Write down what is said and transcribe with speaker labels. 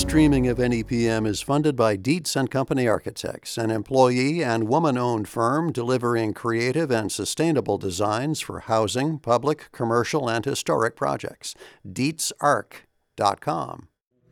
Speaker 1: streaming of NEPM is funded by Dietz and Company Architects, an employee and woman-owned firm delivering creative and sustainable designs for housing, public, commercial, and historic projects. DietzArch.com.